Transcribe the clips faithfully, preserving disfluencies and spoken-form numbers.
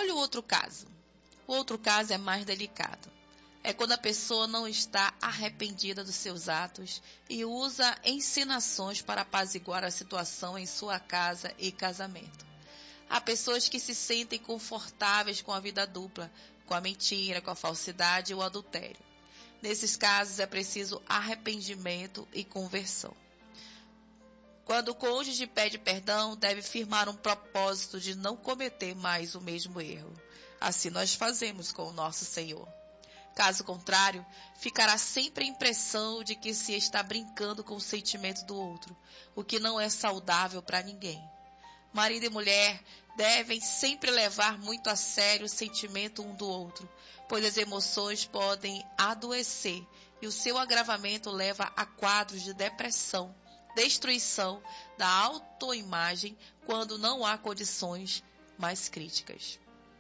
Olha o outro caso. O outro caso é mais delicado. É quando a pessoa não está arrependida dos seus atos e usa encenações para apaziguar a situação em sua casa e casamento. Há pessoas que se sentem confortáveis com a vida dupla, com a mentira, com a falsidade e o adultério. Nesses casos é preciso arrependimento e conversão. Quando o cônjuge pede perdão, deve firmar um propósito de não cometer mais o mesmo erro. Assim nós fazemos com o nosso Senhor. Caso contrário, ficará sempre a impressão de que se está brincando com o sentimento do outro, o que não é saudável para ninguém. Marido e mulher devem sempre levar muito a sério o sentimento um do outro, pois as emoções podem adoecer e o seu agravamento leva a quadros de depressão, destruição da autoimagem quando não há condições mais críticas.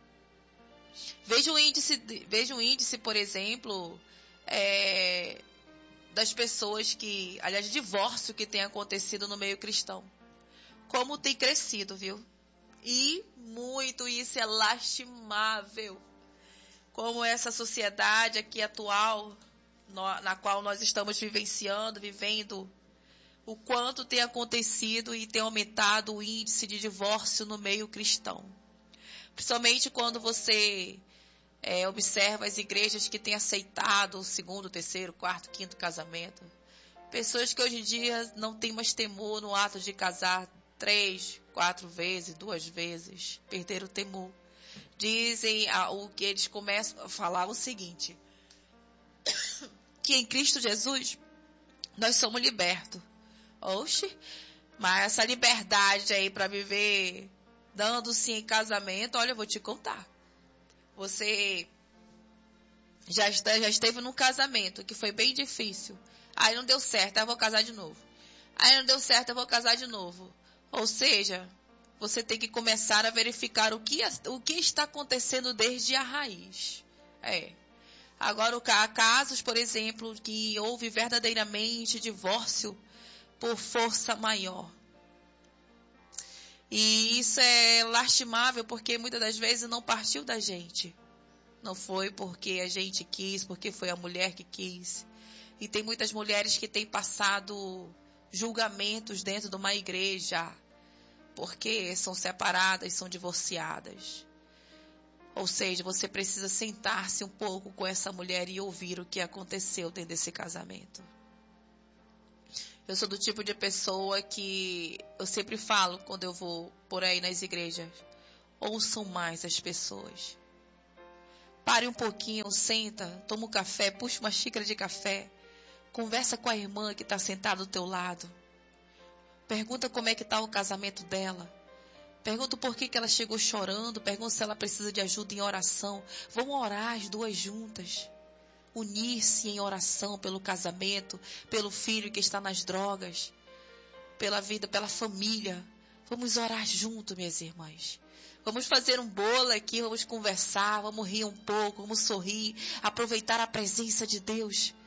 Veja o índice, veja o índice, por exemplo, é, das pessoas que, aliás, divórcio que tem acontecido no meio cristão. Como tem crescido, viu? E muito, isso é lastimável. Como essa sociedade aqui atual, no, na qual nós estamos vivenciando, vivendo, o quanto tem acontecido e tem aumentado o índice de divórcio no meio cristão. Principalmente quando você é, observa as igrejas que têm aceitado o segundo, terceiro, quarto, quinto casamento. Pessoas que hoje em dia não têm mais temor no ato de casar três, quatro vezes, duas vezes. Perderam o temor. Dizem ah, o que eles começam a falar o seguinte. Que em Cristo Jesus nós somos libertos. Oxe, mas essa liberdade aí para viver dando-se em casamento, olha, eu vou te contar. Você já, está, já esteve num casamento que foi bem difícil. Aí não deu certo, aí eu vou casar de novo. Aí não deu certo, eu vou casar de novo. Ou seja, você tem que começar a verificar o que, o que está acontecendo desde a raiz. É. Agora, há casos, por exemplo, que houve verdadeiramente divórcio por força maior. E isso é lastimável porque muitas das vezes não partiu da gente. Não foi porque a gente quis, porque foi a mulher que quis. E tem muitas mulheres que têm passado julgamentos dentro de uma igreja porque são separadas, são divorciadas. Ou seja, você precisa sentar-se um pouco com essa mulher e ouvir o que aconteceu dentro desse casamento. Eu sou do tipo de pessoa que eu sempre falo quando eu vou por aí nas igrejas. Ouçam mais as pessoas. Pare um pouquinho, senta, toma um café, puxa uma xícara de café. Conversa com a irmã que está sentada do teu lado. Pergunta como é que está o casamento dela. Pergunta por que, que ela chegou chorando. Pergunta se ela precisa de ajuda em oração. Vamos orar as duas juntas. Unir-se em oração pelo casamento, pelo filho que está nas drogas, pela vida, pela família. Vamos orar junto, minhas irmãs. Vamos fazer um bolo aqui, vamos conversar, vamos rir um pouco, vamos sorrir, aproveitar a presença de Deus.